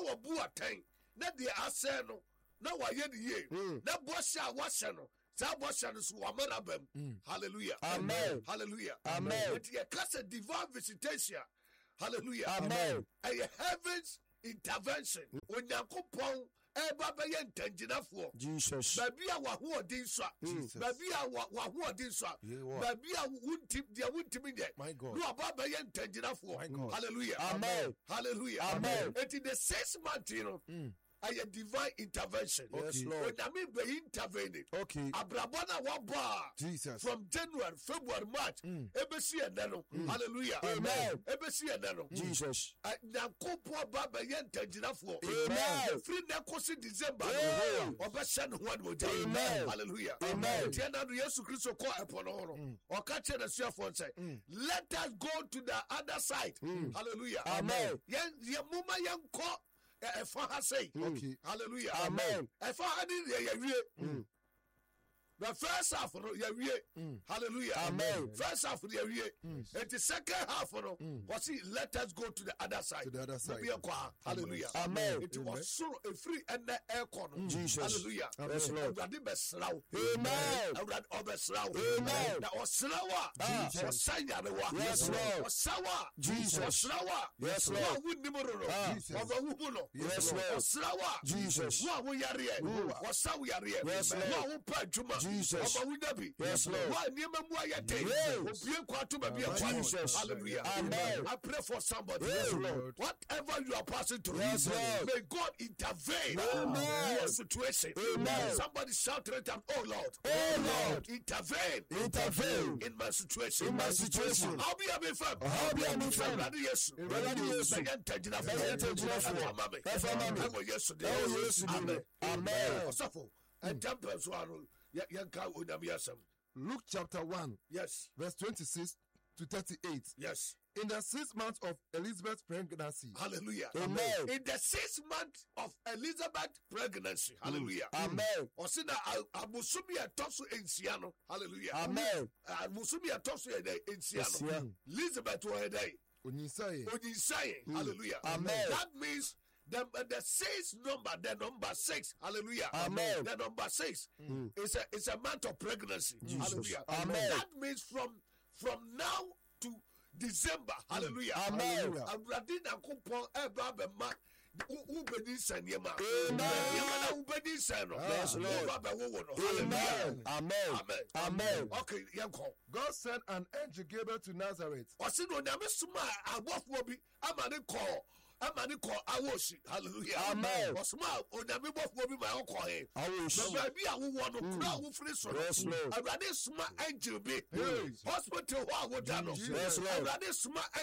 wa bu aten na de asɛ no na wa ye de ye na bohye a wa hyɛ no sa bohye no so wa marabam hallelujah Amen. hallelujah Amen. it ye cast a divine visitation hallelujah Amen. a heavens intervention onyankopɔn eba bɛyɛ ntangyinafoɔ Jesus. baabi a wahoɔden so a baabi a wahoɔden so a baabi a deɛ wontimi nyɛ My God. na waba bɛyɛ ntangyinafoɔ hallelujah Amen. hallelujah Amen. enti the 6 month you know a divine intervention. Yes, Lord. Onyame be intervening. Okay. Abrabona waba. Jesus. From January, February, March. Ebesi enano. Hallelujah. Amen. Ebesi enano. Jesus. Nyankopɔ ba be yentenjinafo. Amen. Free na kosi December. Amen. Obesha no one mo. Amen. Hallelujah. Amen. Tiana do Yesu Kristo ko epono no. Okache na suafo say, let us go to the other side. Hallelujah. Amen. Yen muma yenko ɛfa ha sei. Okay. Hallelujah. Amen. ɛfa ha ni yɛwie. The first half no yɛwie. Hallelujah. Amen. First half no yɛwie. And the second half no was let us go to the other side. To the other side. Obi ekɔ. Hallelujah. Amen. It was so a free and the aircon. Jesus. Hallelujah. Yes, Lord. Awurade bɛsraw. Amen. Awurade ɔbɛsraw. Amen. Na ɔsraw a Jesus. ɔsa yarewa. Yes, Lord. Ɔsaw a Jesus. ɔsraw a Yes, Lord. wo a wonim no. Jesus. Ɔbɛwu no. Yes, Lord. Ɔsraw a Jesus. wo a wo yareɛ. Ɔsaw yareɛ. Yes, Lord. Wo a wo pa adwuma. Jesus. Ɔbɛwu dabi. Yes, Lord. Wo a nneɛma mu ayɛ den. Yes. Obie kɔ ato baabi a kɔ. Jesus. Hallelujah. Amen. I pray for somebody. Yes, Lord. Whatever you are passing through, Yes, Lord. may God intervene Amen. in your situation. Amen. Somebody shout it out, oh Lord. Oh Lord. Intervene. Intervene. In my situation. In my situation. I'll be a firm. I'll be a firm. Awurade Yesu. Awurade Yesu. Bɛyɛ ntangyinafo. Bɛyɛ ntangyinafo. Ɛfa me. Ɛfa ma me. Ɛwɔ Yesu de. Ɛwɔ Yesu de. Amen. Amen. Ɔsɔfo. Ɛntɛmpɛ so ano. Yɛnka Onyame asɛm. Luke chapter 1, Yes. verse 26 to 38. Yes. In the 6th month of Elizabeth's pregnancy. Hallelujah. Amen. In the 6th month of Elizabeth pregnancy. Hallelujah. Amen. Ɔsi na abosumi ɛtɔ so nsia no. Hallelujah. Amen. Abosumi ɛtɔ so nsia Nsia. no. Elizabeth wɔ ɛdɛ. Onyisaye. Onyisaye. Hallelujah. Amen. That means the 6 number, the number 6. Hallelujah. Amen. The number 6 is a month of pregnancy. Hallelujah. Amen. That means from now to December. Hallelujah. Amen. Awurade Nyankopɔn ɛba abɛma wobɛdi nsɛm nneɛma. Amen. Nneɛma na wobɛdi nsɛm no. Yes, Lord. Woba bɛwowo no. Amen. Hallelujah. Amen. Amen. Amen. Okay, yɛnkɔ. God sent an angel Gabriel to Nazareth. Ɔsi na Onyame soma abɔfoɔ bi ama ne kɔ awosi. Hallelujah. Amen. Ɔsoma Onyame bɔfoɔ bi ma ɔkɔ he. Awosi. Na baabi a wowɔ no kura a wofiri so no. Yes, Lord. Awurade soma angel bi. Yes. Hospital hɔ a woda no. Yes, Lord. Awurade soma